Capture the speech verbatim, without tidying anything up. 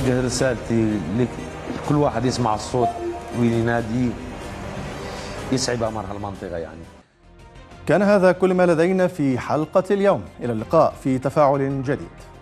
أوجه رسالتي لكل واحد يسمع الصوت وينادي يسعى بأمر هالمنطقة يعني. كان هذا كل ما لدينا في حلقة اليوم، إلى اللقاء في تفاعل جديد.